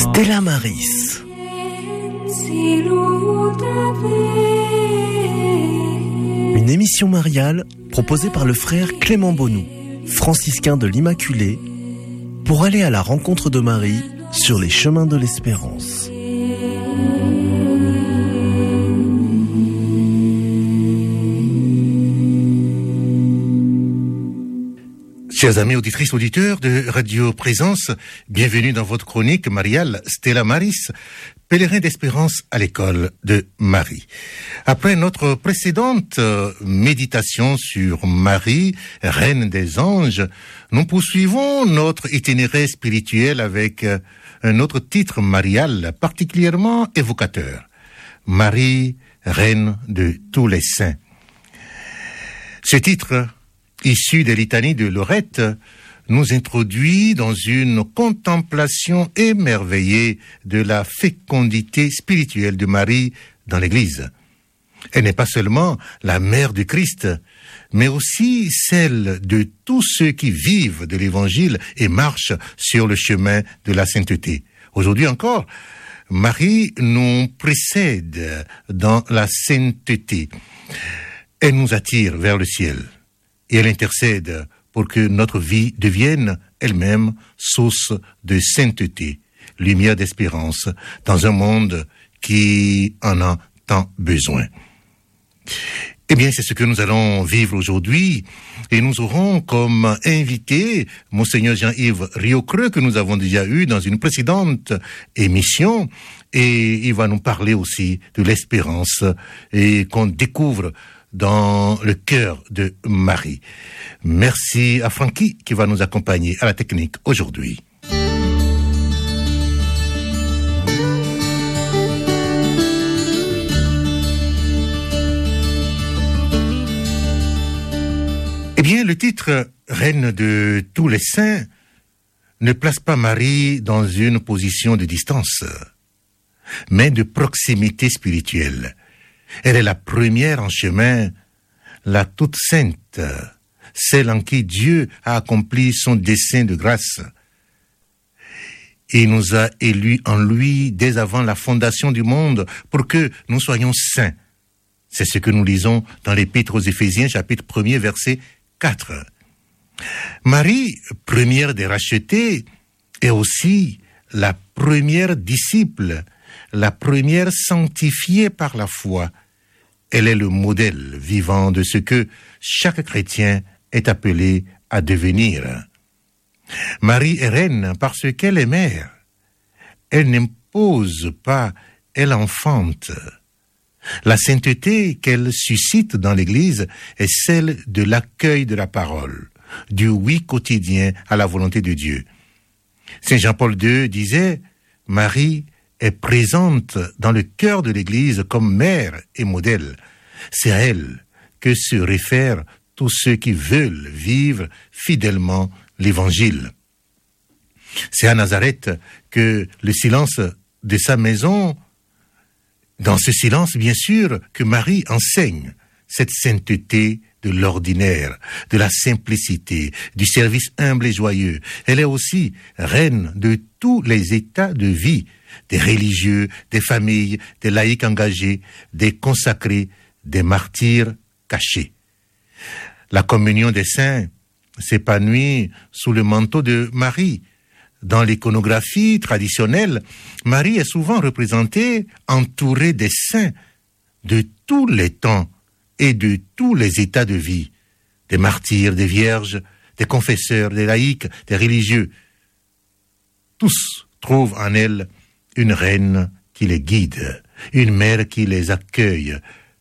Stella Maris. Une émission mariale proposée par le frère Clément Bonou, franciscain de l'Immaculée, pour aller à la rencontre de Marie sur les chemins de l'espérance. Chers amis auditrices, auditeurs de Radio Présence, bienvenue dans votre chronique mariale Stella Maris, pèlerin d'espérance à l'école de Marie. Après notre précédente méditation sur Marie, reine des anges, nous poursuivons notre itinéraire spirituel avec un autre titre marial particulièrement évocateur. Marie, reine de tous les saints. Ce titre, issu des litanies de Lorette, nous introduit dans une contemplation émerveillée de la fécondité spirituelle de Marie dans l'Église. Elle n'est pas seulement la mère du Christ, mais aussi celle de tous ceux qui vivent de l'Évangile et marchent sur le chemin de la sainteté. Aujourd'hui encore, Marie nous précède dans la sainteté. Elle nous attire vers le ciel. Et elle intercède pour que notre vie devienne elle-même source de sainteté, lumière d'espérance dans un monde qui en a tant besoin. Eh bien, c'est ce que nous allons vivre aujourd'hui et nous aurons comme invité Monseigneur Jean-Yves Riocreux que nous avons déjà eu dans une précédente émission et il va nous parler aussi de l'espérance et qu'on découvre dans le cœur de Marie. Merci à Francky qui va nous accompagner à la technique aujourd'hui. Eh bien, le titre « Reine de tous les saints » ne place pas Marie dans une position de distance, mais de proximité spirituelle. Elle est la première en chemin, la toute sainte, celle en qui Dieu a accompli son dessein de grâce. Il nous a élus en lui dès avant la fondation du monde pour que nous soyons saints. C'est ce que nous lisons dans l'Épître aux Éphésiens, chapitre 1er, verset 4. Marie, première des rachetés, est aussi la première disciple, la première sanctifiée par la foi. Elle est le modèle vivant de ce que chaque chrétien est appelé à devenir. Marie est reine parce qu'elle est mère. Elle n'impose pas, elle enfante. La sainteté qu'elle suscite dans l'Église est celle de l'accueil de la parole, du oui quotidien à la volonté de Dieu. Saint Jean-Paul II disait « Marie est présente dans le cœur de l'Église comme mère et modèle. C'est à elle que se réfèrent tous ceux qui veulent vivre fidèlement l'Évangile. C'est à Nazareth que le silence de sa maison, dans ce silence, bien sûr, que Marie enseigne cette sainteté de l'ordinaire, de la simplicité, du service humble et joyeux. Elle est aussi reine de tous les états de vie, des religieux, des familles, des laïcs engagés, des consacrés, des martyrs cachés. La communion des saints s'épanouit sous le manteau de Marie. Dans l'iconographie traditionnelle, Marie est souvent représentée entourée des saints de tous les temps et de tous les états de vie, des martyrs, des vierges, des confesseurs, des laïcs, des religieux. Tous trouvent en elle une reine qui les guide, une mère qui les accueille,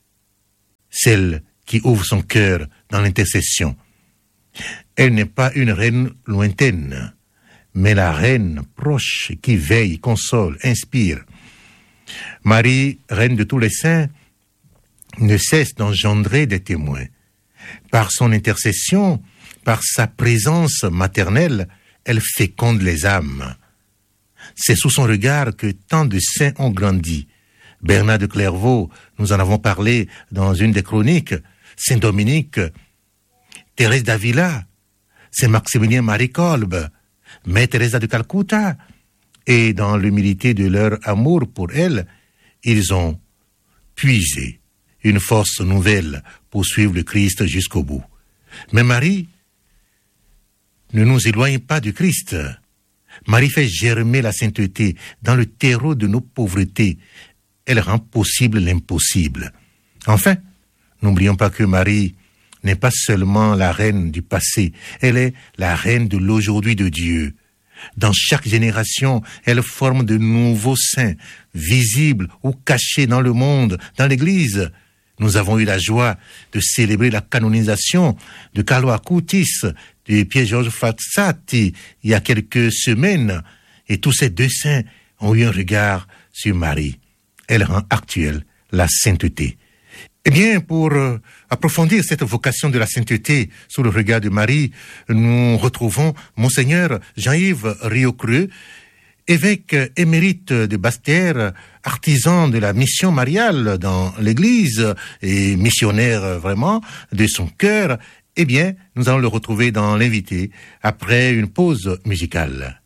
celle qui ouvre son cœur dans l'intercession. Elle n'est pas une reine lointaine, mais la reine proche qui veille, console, inspire. Marie, reine de tous les saints, ne cesse d'engendrer des témoins. Par son intercession, par sa présence maternelle, elle féconde les âmes. C'est sous son regard que tant de saints ont grandi. Bernard de Clairvaux, nous en avons parlé dans une des chroniques, Saint Dominique, Thérèse d'Avila, Saint Maximilien Marie Kolbe, Mère Teresa de Calcutta, Et dans l'humilité de leur amour pour elle, ils ont puisé une force nouvelle pour suivre le Christ jusqu'au bout. Mais Marie ne nous éloigne pas du Christ. Marie fait germer la sainteté dans le terreau de nos pauvretés. Elle rend possible l'impossible. Enfin, n'oublions pas que Marie n'est pas seulement la reine du passé, elle est la reine de l'aujourd'hui de Dieu. Dans chaque génération, elle forme de nouveaux saints, visibles ou cachés dans le monde, dans l'Église. Nous avons eu la joie de célébrer la canonisation de Carlo Acutis, de Pierre-Georges Frassati, il y a quelques semaines. Et tous ces deux saints ont eu un regard sur Marie. Elle rend actuelle la sainteté. Eh bien, pour approfondir cette vocation de la sainteté sous le regard de Marie, nous retrouvons Monseigneur Jean-Yves Riocreux, évêque émérite de Basse-Terre, artisan de la mission mariale dans l'Église et missionnaire vraiment de son cœur. Eh bien, nous allons le retrouver dans l'invité après une pause musicale.